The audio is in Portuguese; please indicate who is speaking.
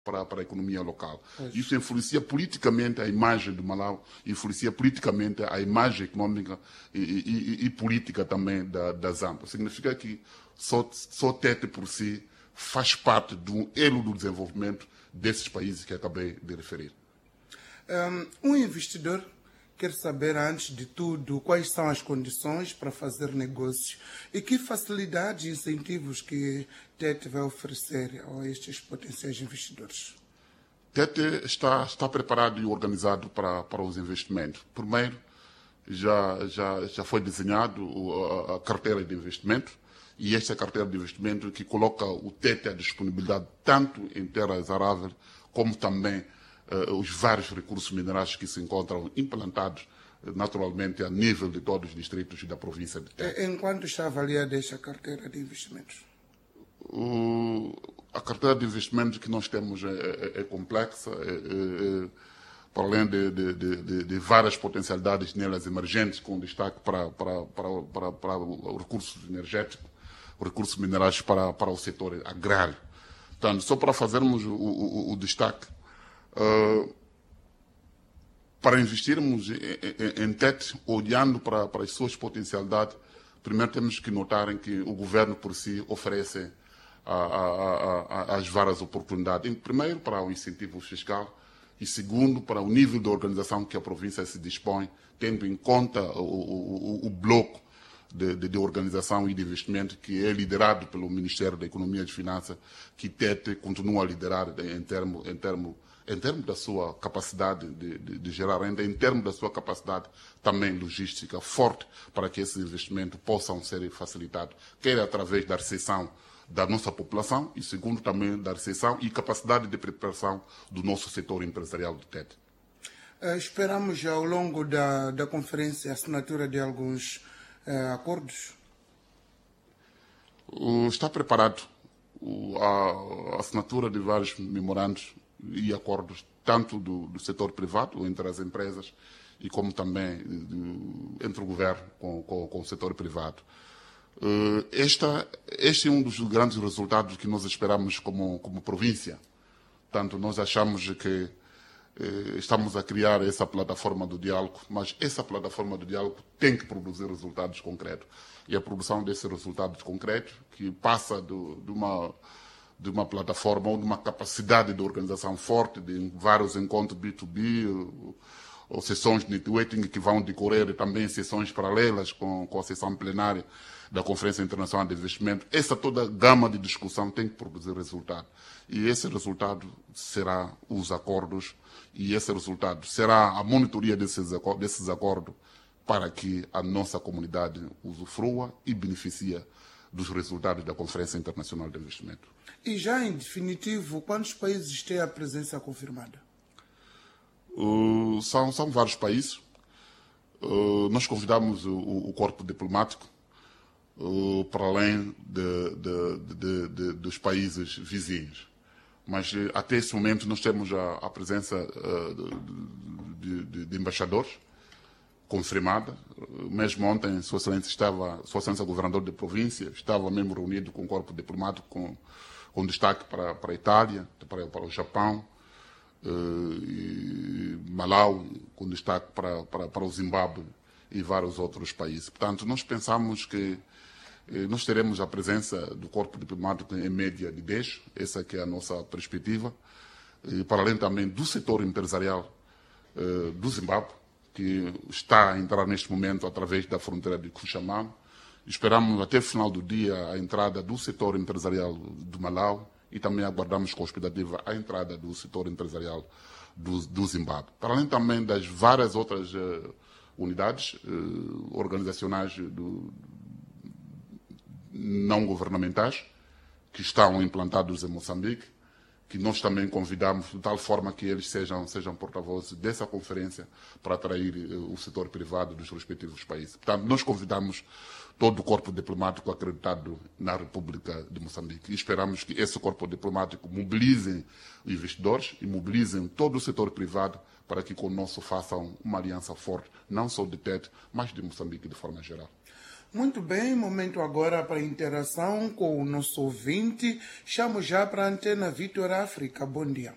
Speaker 1: para a economia local. Isso influencia politicamente a imagem do Malau, influencia politicamente a imagem econômica e política também da Zâmbia. Significa que só Tete por si faz parte do elo do desenvolvimento desses países que acabei de referir.
Speaker 2: Um investidor quer saber, antes de tudo, quais são as condições para fazer negócios e que facilidades e incentivos que Tete vai oferecer a estes potenciais investidores.
Speaker 1: Tete está preparado e organizado para os investimentos. Primeiro, já foi desenhado a carteira de investimento, e esta carteira de investimento que coloca o Tete à disponibilidade tanto em terras aráveis como também os vários recursos minerais que se encontram implantados naturalmente a nível de todos os distritos da província de Tete.
Speaker 2: Enquanto está avaliada esta carteira de investimentos?
Speaker 1: A carteira de investimentos que nós temos é complexa, para além de várias potencialidades nelas emergentes, com destaque para os recursos energéticos, recursos minerais para o setor agrário. Portanto, só para fazermos o destaque, para investirmos em Tete, olhando para as suas potencialidades, primeiro temos que notar que o governo por si oferece as várias oportunidades. Primeiro, para o incentivo fiscal, e segundo, para o nível de organização que a província se dispõe, tendo em conta o bloco de organização e de investimento que é liderado pelo Ministério da Economia e das Finanças, que Tete continua a liderar em termos da sua capacidade de gerar renda, em termos da sua capacidade também logística forte, para que esses investimentos possam ser facilitados, quer através da recepção da nossa população e, segundo, também da recepção e capacidade de preparação do nosso setor empresarial de Tete.
Speaker 2: Esperamos ao longo da conferência a assinatura de alguns acordos?
Speaker 1: Está preparado a assinatura de vários memorandos e acordos, tanto do setor privado, entre as empresas, e como também entre o governo com o setor privado. Este é um dos grandes resultados que nós esperamos como província. Portanto, nós achamos que estamos a criar essa plataforma do diálogo, mas essa plataforma do diálogo tem que produzir resultados concretos. E a produção desses resultados concretos, que passa de uma plataforma ou de uma capacidade de organização forte, de vários encontros B2B, ou sessões de networking que vão decorrer, e também sessões paralelas com a sessão plenária da Conferência Internacional de Investimento. Essa toda gama de discussão tem que produzir resultado. E esse resultado será os acordos, e esse resultado será a monitoria desses acordos, para que a nossa comunidade usufrua e beneficie dos resultados da Conferência Internacional de Investimento.
Speaker 2: E já em definitivo, quantos países têm a presença confirmada?
Speaker 1: São vários países. Nós convidamos o corpo diplomático, para além dos países vizinhos. Mas até esse momento nós temos a presença de embaixadores confirmada. Mesmo ontem, Sua Excelência Governador da Província estava mesmo reunido com o corpo diplomático, com destaque para a Itália, para o Japão, e Malau, com destaque para o Zimbábue e vários outros países. Portanto, nós pensamos que nós teremos a presença do corpo diplomático em média de 10, essa que é a nossa perspectiva, e para além também do setor empresarial do Zimbábue, que está a entrar neste momento através da fronteira de Cuxamano. Esperamos até o final do dia a entrada do setor empresarial do Malau e também aguardamos com expectativa a entrada do setor empresarial do Zimbábue. Para além também das várias outras unidades organizacionais não governamentais que estão implantados em Moçambique, que nós também convidamos de tal forma que eles sejam porta-vozes dessa conferência para atrair o setor privado dos respectivos países. Portanto, nós convidamos todo o corpo diplomático acreditado na República de Moçambique e esperamos que esse corpo diplomático mobilize investidores e mobilize todo o setor privado para que conosco façam uma aliança forte, não só de Tete, mas de Moçambique de forma geral.
Speaker 2: Muito bem, momento agora para a interação com o nosso ouvinte. Chamo já para a Antena Vitor África. Bom dia.